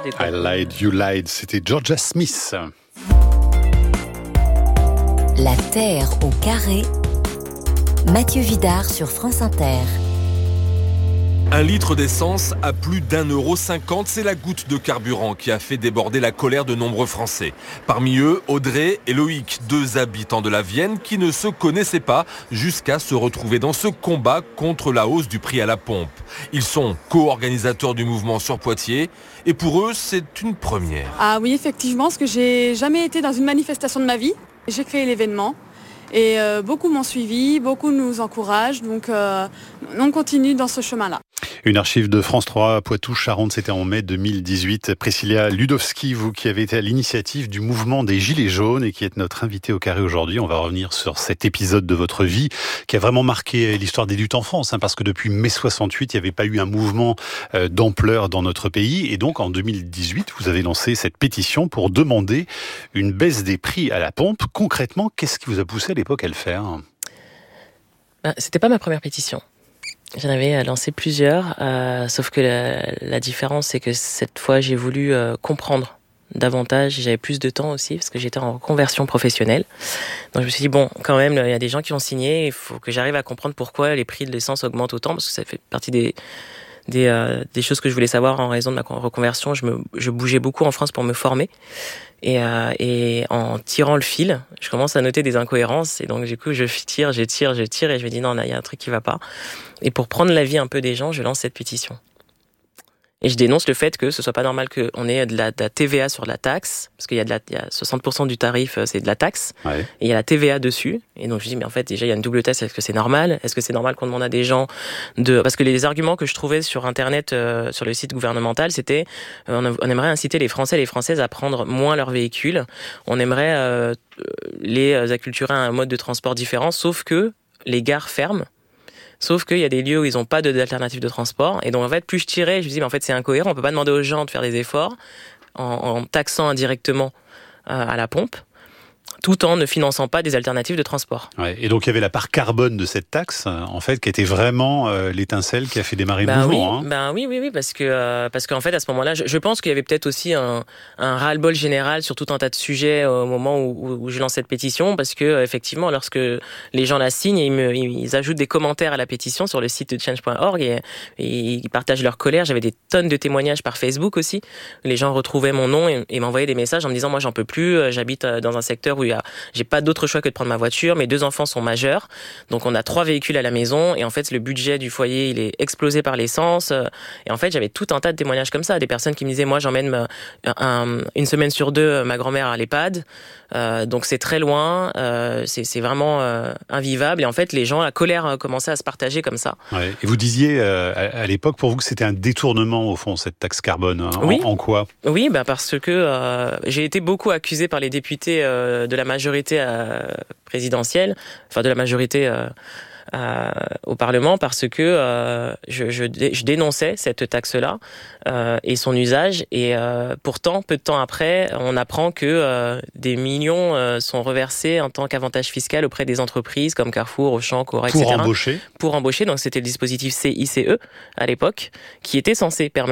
I lied, you lied. C'était Georgia Smith. La Terre au carré. Mathieu Vidard sur France Inter. 1 litre d'essence à plus d'1,50 €, c'est la goutte de carburant qui a fait déborder la colère de nombreux Français. Parmi eux, Audrey et Loïc, 2 habitants de la Vienne qui ne se connaissaient pas jusqu'à se retrouver dans ce combat contre la hausse du prix à la pompe. Ils sont co-organisateurs du mouvement sur Poitiers et pour eux, c'est une première. Ah oui, effectivement, parce que j'ai jamais été dans une manifestation de ma vie. J'ai créé l'événement. Et beaucoup m'ont suivi, beaucoup nous encouragent, donc on continue dans ce chemin-là. Une archive de France 3, Poitou-Charentes, c'était en mai 2018. Priscilla Ludowski, vous qui avez été à l'initiative du mouvement des Gilets jaunes et qui êtes notre invitée au carré aujourd'hui. On va revenir sur cet épisode de votre vie qui a vraiment marqué l'histoire des luttes en France, parce que depuis mai 68, il n'y avait pas eu un mouvement d'ampleur dans notre pays. Et donc en 2018, vous avez lancé cette pétition pour demander une baisse des prix à la pompe. Concrètement, qu'est-ce qui vous a poussé à l'époque à le faire ? C'était pas ma première pétition. J'en avais lancé plusieurs, sauf que la différence, c'est que cette fois, j'ai voulu comprendre davantage. J'avais plus de temps aussi, parce que j'étais en reconversion professionnelle. Donc je me suis dit, bon, quand même, il y a des gens qui ont signé, il faut que j'arrive à comprendre pourquoi les prix de l'essence augmentent autant, parce que ça fait partie des choses que je voulais savoir en raison de ma reconversion. Je bougeais beaucoup en France pour me former. Et en tirant le fil, je commence à noter des incohérences. Et donc, du coup, je tire. Et je me dis, non, il y a un truc qui va pas. Et pour prendre l'avis un peu des gens, je lance cette pétition. Et je dénonce le fait que ce soit pas normal qu'on ait de la TVA sur la taxe, parce qu'il y a 60% du tarif, c'est de la taxe, ouais. Et il y a la TVA dessus. Et donc je dis, mais en fait, déjà, il y a une double taxe, est-ce que c'est normal ? Est-ce que c'est normal qu'on demande à des gens parce que les arguments que je trouvais sur Internet, sur le site gouvernemental, c'était, on aimerait inciter les Français et les Françaises à prendre moins leurs véhicules. On aimerait les acculturer à un mode de transport différent, sauf que les gares ferment. Sauf qu'il y a des lieux où ils n'ont pas d'alternative de transport. Et donc, en fait, plus je tirais, je me dis, mais en fait, c'est incohérent. On peut pas demander aux gens de faire des efforts en taxant indirectement à la pompe, tout en ne finançant pas des alternatives de transport. Ouais, et donc il y avait la part carbone de cette taxe, en fait, qui était vraiment l'étincelle qui a fait démarrer le mouvement. Oui, parce qu'en fait à ce moment-là, je pense qu'il y avait peut-être aussi un ras-le-bol général sur tout un tas de sujets au moment où je lance cette pétition, parce que effectivement, lorsque les gens la signent, ils ajoutent des commentaires à la pétition sur le site de change.org et ils partagent leur colère. J'avais des tonnes de témoignages par Facebook aussi. Les gens retrouvaient mon nom et m'envoyaient des messages en me disant, moi j'en peux plus, j'habite dans un secteur où j'ai pas d'autre choix que de prendre ma voiture. Mes 2 enfants sont majeurs, donc on a 3 véhicules à la maison. Et en fait, le budget du foyer, il est explosé par l'essence. Et en fait, j'avais tout un tas de témoignages comme ça, des personnes qui me disaient, moi, j'emmène une semaine sur 2 ma grand-mère à l'EHPAD. Donc c'est très loin, c'est vraiment invivable. Et en fait, les gens, la colère commençait à se partager comme ça. Ouais. Et vous disiez à l'époque, pour vous, que c'était un détournement au fond, cette taxe carbone. Oui. En quoi ? Oui, parce que j'ai été beaucoup accusée par les députés de la majorité présidentielle, enfin de la majorité au Parlement, parce que je dénonçais cette taxe-là et son usage. Et pourtant, peu de temps après, on apprend que des millions sont reversés en tant qu'avantage fiscal auprès des entreprises comme Carrefour, Auchan, Cora, etc. Pour embaucher. Donc c'était le dispositif CICE à l'époque, qui était censé permettre